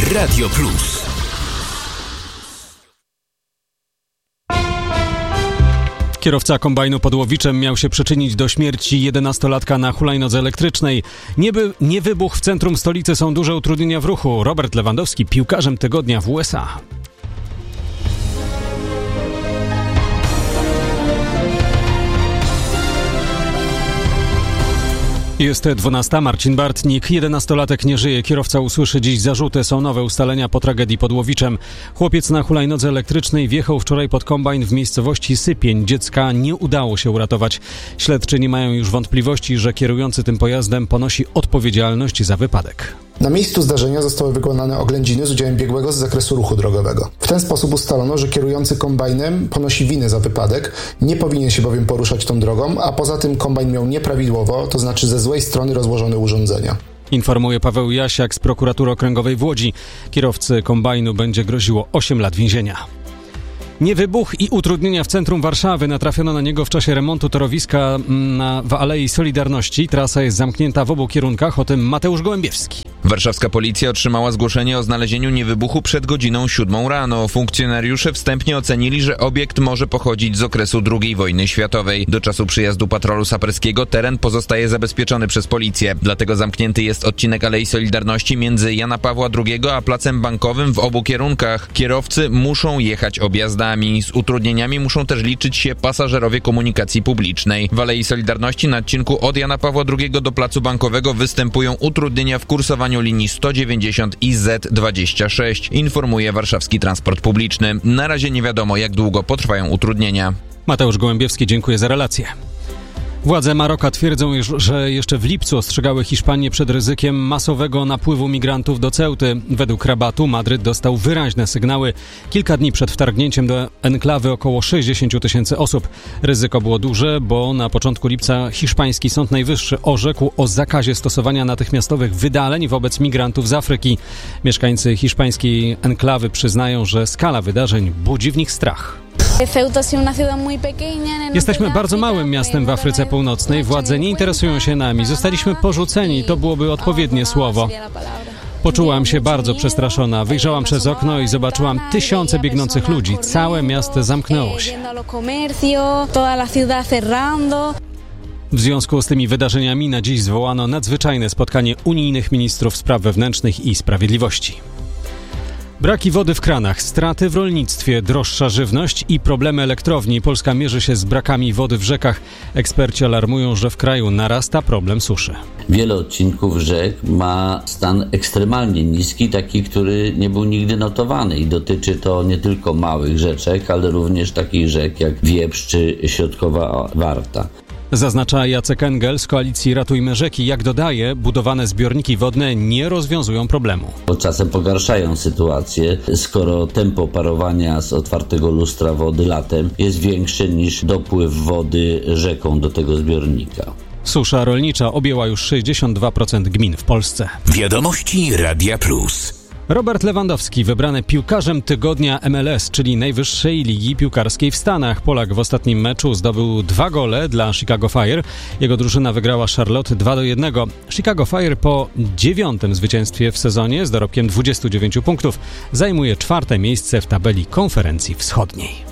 Radio Plus. Kierowca kombajnu pod Łowiczem miał się przyczynić do śmierci 11-latka na hulajnodze elektrycznej. Nie wybuch w centrum stolicy, są duże utrudnienia w ruchu. Robert Lewandowski piłkarzem tygodnia w USA. Jest 12. Marcin Bartnik. 11-latek nie żyje. Kierowca usłyszy dziś zarzuty. Są nowe ustalenia po tragedii pod Łowiczem. Chłopiec na hulajnodze elektrycznej wjechał wczoraj pod kombajn w miejscowości Sypień. Dziecka nie udało się uratować. Śledczy nie mają już wątpliwości, że kierujący tym pojazdem ponosi odpowiedzialność za wypadek. Na miejscu zdarzenia zostały wykonane oględziny z udziałem biegłego z zakresu ruchu drogowego. W ten sposób ustalono, że kierujący kombajnem ponosi winę za wypadek, nie powinien się bowiem poruszać tą drogą, a poza tym kombajn miał nieprawidłowo, to znaczy ze złej strony rozłożone urządzenia. Informuje Paweł Jasiak z Prokuratury Okręgowej w Łodzi. Kierowcy kombajnu będzie groziło 8 lat więzienia. Niewybuch i utrudnienia w centrum Warszawy. Natrafiono na niego w czasie remontu torowiska w Alei Solidarności. Trasa jest zamknięta w obu kierunkach. O tym Mateusz Gołębiewski. Warszawska policja otrzymała zgłoszenie o znalezieniu niewybuchu przed godziną 7 rano. Funkcjonariusze wstępnie ocenili, że obiekt może pochodzić z okresu II wojny światowej. Do czasu przyjazdu patrolu saperskiego teren pozostaje zabezpieczony przez policję. Dlatego zamknięty jest odcinek Alei Solidarności między Jana Pawła II a Placem Bankowym w obu kierunkach. Kierowcy muszą jechać objazdami. Z utrudnieniami muszą też liczyć się pasażerowie komunikacji publicznej. W Alei Solidarności na odcinku od Jana Pawła II do Placu Bankowego występują utrudnienia w kursowaniu linii 190 i Z26, informuje warszawski transport publiczny. Na razie nie wiadomo, jak długo potrwają utrudnienia. Mateusz Gołębiewski, dziękuję za relację. Władze Maroka twierdzą, że jeszcze w lipcu ostrzegały Hiszpanię przed ryzykiem masowego napływu migrantów do Ceuty. Według rabatu Madryt dostał wyraźne sygnały. Kilka dni przed wtargnięciem do enklawy około 60 000 osób. Ryzyko było duże, bo na początku lipca hiszpański Sąd Najwyższy orzekł o zakazie stosowania natychmiastowych wydaleń wobec migrantów z Afryki. Mieszkańcy hiszpańskiej enklawy przyznają, że skala wydarzeń budzi w nich strach. Jesteśmy bardzo małym miastem w Afryce Północnej. Władze nie interesują się nami. Zostaliśmy porzuceni. To byłoby odpowiednie słowo. Poczułam się bardzo przestraszona. Wyjrzałam przez okno i zobaczyłam tysiące biegnących ludzi. Całe miasto zamknęło się. W związku z tymi wydarzeniami na dziś zwołano nadzwyczajne spotkanie unijnych ministrów spraw wewnętrznych i sprawiedliwości. Braki wody w kranach, straty w rolnictwie, droższa żywność i problemy elektrowni. Polska mierzy się z brakami wody w rzekach. Eksperci alarmują, że w kraju narasta problem suszy. Wiele odcinków rzek ma stan ekstremalnie niski, taki, który nie był nigdy notowany i dotyczy to nie tylko małych rzeczek, ale również takich rzek jak Wieprz czy Środkowa Warta. Zaznacza Jacek Engel z koalicji Ratujmy Rzeki. Jak dodaje, budowane zbiorniki wodne nie rozwiązują problemu. Bo czasem pogarszają sytuację, skoro tempo parowania z otwartego lustra wody latem jest większe niż dopływ wody rzeką do tego zbiornika. Susza rolnicza objęła już 62% gmin w Polsce. Wiadomości Radia Plus. Robert Lewandowski wybrany piłkarzem tygodnia MLS, czyli najwyższej ligi piłkarskiej w Stanach. Polak w ostatnim meczu zdobył 2 gole dla Chicago Fire. Jego drużyna wygrała Charlotte 2-1. Chicago Fire po 9. zwycięstwie w sezonie z dorobkiem 29 punktów zajmuje 4. miejsce w tabeli konferencji wschodniej.